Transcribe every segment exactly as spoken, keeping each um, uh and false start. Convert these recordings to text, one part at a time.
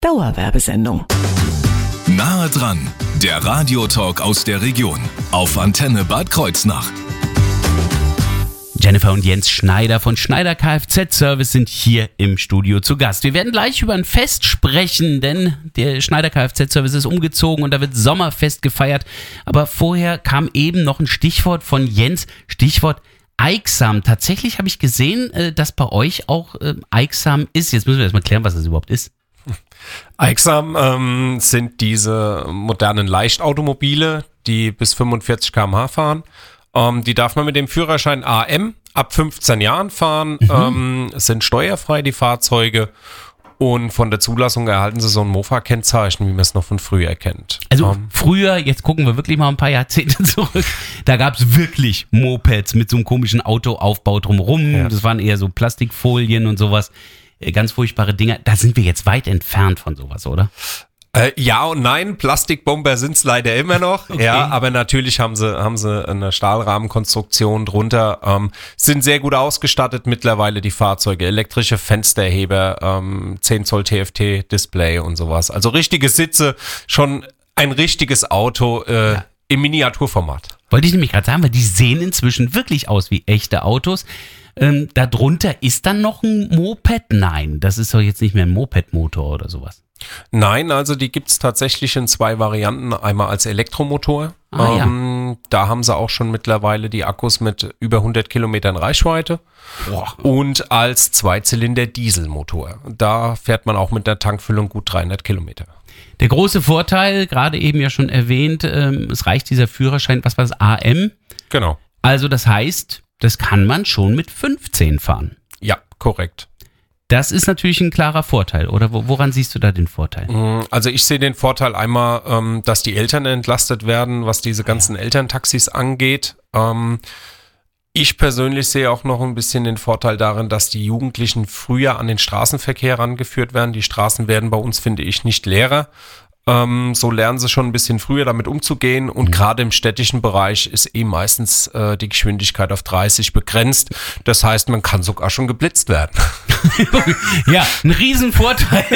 Dauerwerbesendung. Nahe dran, der Radiotalk aus der Region auf Antenne Bad Kreuznach. Jennifer und Jens Schneider von Schneider Kfz Service sind hier im Studio zu Gast. Wir werden gleich über ein Fest sprechen, denn der Schneider Kfz Service ist umgezogen und da wird Sommerfest gefeiert. Aber vorher kam eben noch ein Stichwort von Jens, Stichwort Eiksam. Tatsächlich habe ich gesehen, dass bei euch auch Eiksam ist. Jetzt müssen wir erstmal klären, was das überhaupt ist. Eiksam ähm, sind diese modernen Leichtautomobile, die bis fünfundvierzig Kilometer pro Stunde fahren. Ähm, die darf man mit dem Führerschein A M ab fünfzehn Jahren fahren, mhm. ähm, sind steuerfrei die Fahrzeuge und von der Zulassung erhalten sie so ein Mofa-Kennzeichen, wie man es noch von früher kennt. Also ähm, früher, jetzt gucken wir wirklich mal ein paar Jahrzehnte zurück, da gab es wirklich Mopeds mit so einem komischen Autoaufbau drumherum, ja. Das waren eher so Plastikfolien und sowas, ganz furchtbare Dinger. Da sind wir jetzt weit entfernt von sowas, oder? Äh, ja und nein, Plastikbomber sind es leider immer noch, okay. Ja, aber natürlich haben sie haben sie eine Stahlrahmenkonstruktion drunter, ähm, sind sehr gut ausgestattet mittlerweile die Fahrzeuge, elektrische Fensterheber, ähm, zehn Zoll T F T-Display und sowas, also richtige Sitze, schon ein richtiges Auto äh, ja. im Miniaturformat. Wollte ich nämlich gerade sagen, weil die sehen inzwischen wirklich aus wie echte Autos. Ähm, darunter ist dann noch ein Moped? Nein, das ist doch jetzt nicht mehr ein Moped-Motor oder sowas. Nein, also die gibt's tatsächlich in zwei Varianten. Einmal als Elektromotor. Ah, ähm, ja. Da haben sie auch schon mittlerweile die Akkus mit über hundert Kilometern Reichweite. Boah. Und als Zweizylinder-Dieselmotor. Da fährt man auch mit der Tankfüllung gut dreihundert Kilometer. Der große Vorteil, gerade eben ja schon erwähnt, ähm, es reicht dieser Führerschein, was war das, A M? Genau. Also das heißt, das kann man schon mit fünfzehn fahren. Ja, korrekt. Das ist natürlich ein klarer Vorteil, oder woran siehst du da den Vorteil? Also ich sehe den Vorteil einmal, dass die Eltern entlastet werden, was diese ganzen Elterntaxis angeht. Ich persönlich sehe auch noch ein bisschen den Vorteil darin, dass die Jugendlichen früher an den Straßenverkehr rangeführt werden. Die Straßen werden bei uns, finde ich, nicht leerer. Ähm, so lernen sie schon ein bisschen früher damit umzugehen und mhm. gerade im städtischen Bereich ist eh meistens äh, die Geschwindigkeit auf dreißig begrenzt. Das heißt, man kann sogar schon geblitzt werden. Ja, ein Riesenvorteil.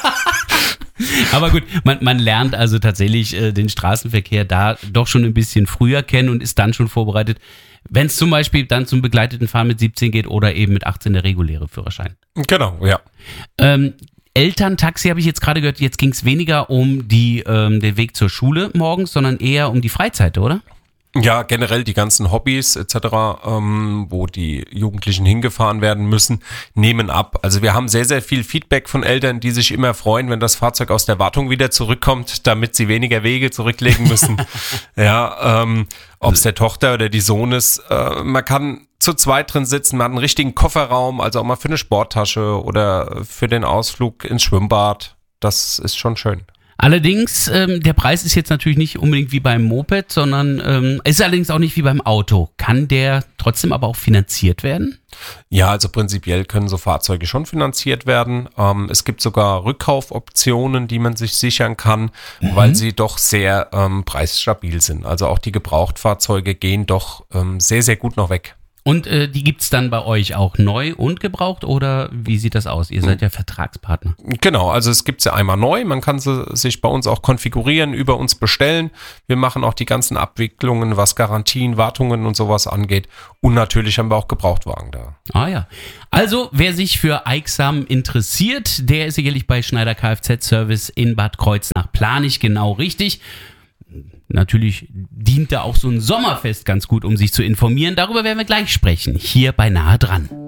Aber gut, man, man lernt also tatsächlich äh, den Straßenverkehr da doch schon ein bisschen früher kennen und ist dann schon vorbereitet, wenn es zum Beispiel dann zum begleiteten Fahren mit siebzehn geht oder eben mit achtzehn der reguläre Führerschein. Genau, ja. Ähm, Elterntaxi habe ich jetzt gerade gehört, jetzt ging es weniger um die, ähm, den Weg zur Schule morgens, sondern eher um die Freizeit, oder? Ja, generell die ganzen Hobbys et cetera, ähm, wo die Jugendlichen hingefahren werden müssen, nehmen ab. Also wir haben sehr, sehr viel Feedback von Eltern, die sich immer freuen, wenn das Fahrzeug aus der Wartung wieder zurückkommt, damit sie weniger Wege zurücklegen müssen. Ja, ähm, ob es der Tochter oder die Sohn ist. Äh, man kann zu zweit drin sitzen, man hat einen richtigen Kofferraum, also auch mal für eine Sporttasche oder für den Ausflug ins Schwimmbad. Das ist schon schön. Allerdings, ähm, der Preis ist jetzt natürlich nicht unbedingt wie beim Moped, sondern ähm, ist allerdings auch nicht wie beim Auto. Kann der trotzdem aber auch finanziert werden? Ja, also prinzipiell können so Fahrzeuge schon finanziert werden. Ähm, es gibt sogar Rückkaufoptionen, die man sich sichern kann, mhm. weil sie doch sehr ähm, preisstabil sind. Also auch die Gebrauchtfahrzeuge gehen doch ähm, sehr, sehr gut noch weg. Und äh, die gibt's dann bei euch auch neu und gebraucht oder wie sieht das aus? Ihr seid ja Vertragspartner. Genau, also es gibt sie einmal neu, man kann sie sich bei uns auch konfigurieren, über uns bestellen. Wir machen auch die ganzen Abwicklungen, was Garantien, Wartungen und sowas angeht. Und natürlich haben wir auch Gebrauchtwagen da. Ah ja, also wer sich für Eiksam interessiert, der ist sicherlich bei Schneider Kfz Service in Bad Kreuznach Planich genau richtig. Natürlich dient da auch so ein Sommerfest ganz gut, um sich zu informieren. Darüber werden wir gleich sprechen, hier bei Nahe dran.